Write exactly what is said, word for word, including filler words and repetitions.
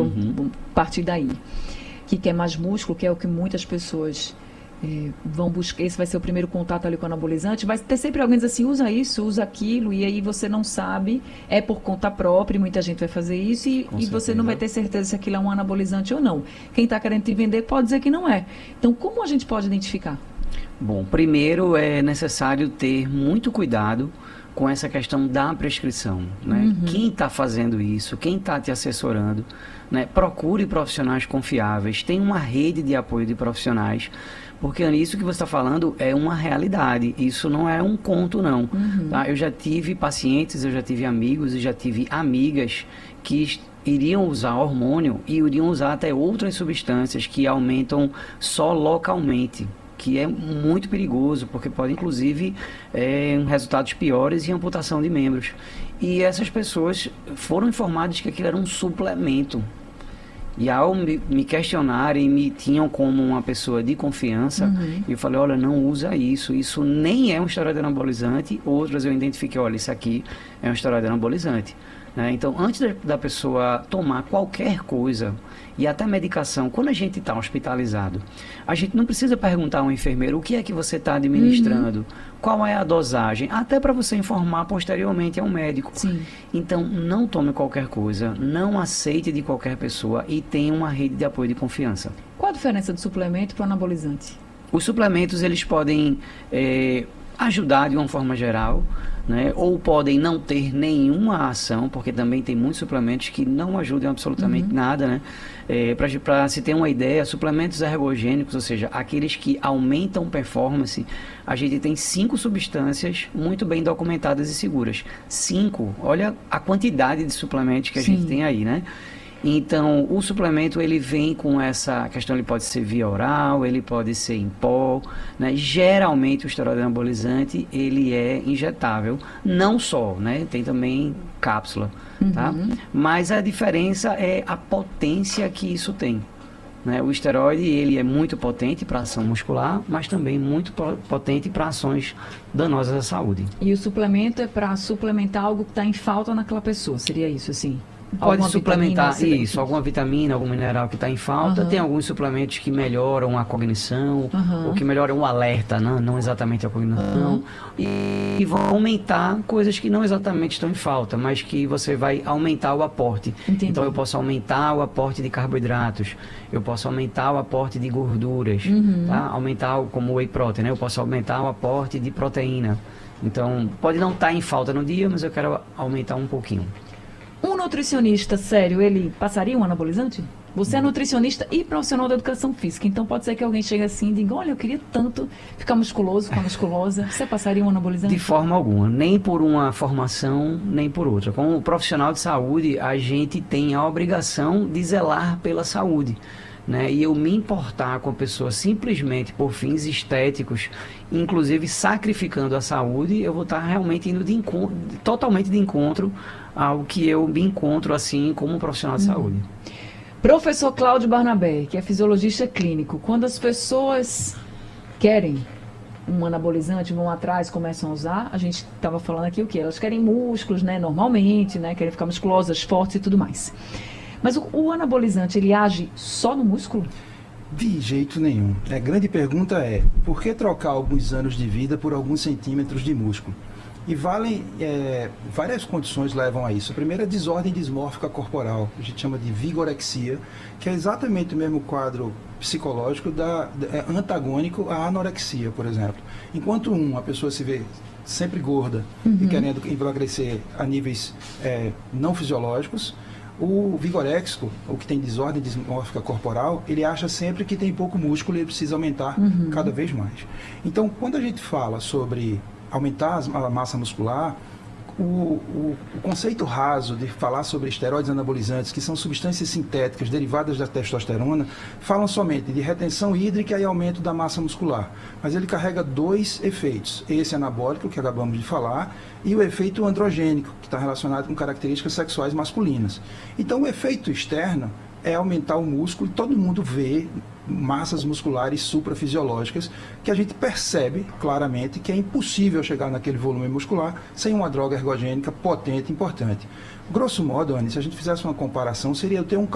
Vamos, uhum. vamos partir daí. Que quer mais músculo, que é o que muitas pessoas é, vão buscar. Esse vai ser o primeiro contato ali com o anabolizante. Vai ter sempre alguém diz assim, usa isso, usa aquilo, e aí você não sabe, é por conta própria, e muita gente vai fazer isso, e, e você não vai ter certeza se aquilo é um anabolizante ou não. Quem está querendo te vender pode dizer que não é. Então, como a gente pode identificar? Bom, primeiro é necessário ter muito cuidado com essa questão da prescrição, né? Uhum. Quem está fazendo isso, quem está te assessorando, né? Procure profissionais confiáveis, tem uma rede de apoio de profissionais, porque isso que você está falando é uma realidade, isso não é um conto não. Uhum. Tá? Eu já tive pacientes, eu já tive amigos e já tive amigas que iriam usar hormônio e iriam usar até outras substâncias que aumentam só localmente, que é muito perigoso, porque pode, inclusive, é, resultados piores em amputação de membros. E essas pessoas foram informadas que aquilo era um suplemento. E ao me, me questionarem, me tinham como uma pessoa de confiança, uhum. eu falei, olha, não usa isso, isso nem é um esteroide anabolizante. Outras eu identifiquei, olha, isso aqui é um esteroide anabolizante. Né? Então, antes da, da pessoa tomar qualquer coisa, e até medicação, quando a gente está hospitalizado, a gente não precisa perguntar ao enfermeiro o que é que você está administrando, uhum. qual é a dosagem, até para você informar posteriormente ao médico. Sim. Então, não tome qualquer coisa, não aceite de qualquer pessoa e tenha uma rede de apoio de confiança. Qual a diferença do suplemento para o anabolizante? Os suplementos, eles podem é, ajudar de uma forma geral, né? Ou podem não ter nenhuma ação, porque também tem muitos suplementos que não ajudam absolutamente uhum. nada, né? É, para se ter uma ideia, suplementos ergogênicos, ou seja, aqueles que aumentam performance, a gente tem cinco substâncias muito bem documentadas e seguras. Cinco, olha a quantidade de suplementos que a Sim. gente tem aí, né? Então, o suplemento, ele vem com essa questão, ele pode ser via oral, ele pode ser em pó, né? Geralmente, o esteroide anabolizante, ele é injetável, não só, né? Tem também cápsula, uhum. tá? Mas a diferença é a potência que isso tem. Né? O esteroide, ele é muito potente para ação muscular, mas também muito potente para ações danosas à saúde. E o suplemento é para suplementar algo que está em falta naquela pessoa, seria isso, assim? Pode alguma suplementar vitamina, isso, alguma vitamina, algum mineral que está em falta. Uhum. Tem alguns suplementos que melhoram a cognição, uhum. ou que melhoram o alerta, né? Não exatamente a cognição. Uhum. E, e vão aumentar coisas que não exatamente estão em falta, mas que você vai aumentar o aporte. Entendi. Então eu posso aumentar o aporte de carboidratos, eu posso aumentar o aporte de gorduras, uhum. tá? Aumentar, como whey protein, né? Eu posso aumentar o aporte de proteína. Então pode não estar em falta no dia, mas eu quero aumentar um pouquinho. Um nutricionista sério, ele passaria um anabolizante? Você é nutricionista e profissional da educação física, então pode ser que alguém chegue assim e diga, olha, eu queria tanto ficar musculoso, ficar musculosa. Você passaria um anabolizante? De forma alguma, nem por uma formação, nem por outra. Como profissional de saúde, a gente tem a obrigação de zelar pela saúde. Né? E eu me importar com a pessoa simplesmente por fins estéticos, inclusive sacrificando a saúde, eu vou estar realmente indo de encontro, totalmente de encontro ao que eu me encontro assim como um profissional de hum. saúde. Professor Cláudio Barnabé, que é fisiologista clínico, quando as pessoas querem um anabolizante, vão atrás, começam a usar, a gente estava falando aqui o que? Elas querem músculos, né, normalmente, né, querem ficar musculosas, fortes e tudo mais. Mas o, o anabolizante, ele age só no músculo? De jeito nenhum. A grande pergunta é, por que trocar alguns anos de vida por alguns centímetros de músculo? E valem, é, várias condições levam a isso. A primeira é a desordem dismórfica corporal, que a gente chama de vigorexia, que é exatamente o mesmo quadro psicológico da, é, antagônico à anorexia, por exemplo. Enquanto um, a pessoa se vê sempre gorda uhum. e querendo emagrecer a níveis é, não fisiológicos, o vigoréxico, o que tem desordem dismórfica corporal, ele acha sempre que tem pouco músculo e ele precisa aumentar uhum. cada vez mais. Então, quando a gente fala sobre aumentar a massa muscular, o, o, o conceito raso de falar sobre esteroides anabolizantes, que são substâncias sintéticas derivadas da testosterona, falam somente de retenção hídrica e aumento da massa muscular. Mas ele carrega dois efeitos. Esse anabólico, que acabamos de falar, e o efeito androgênico, que está relacionado com características sexuais masculinas. Então, o efeito externo é aumentar o músculo, e todo mundo vê massas musculares suprafisiológicas que a gente percebe claramente que é impossível chegar naquele volume muscular sem uma droga ergogênica potente e importante. Grosso modo, Anny, se a gente fizesse uma comparação, seria eu ter um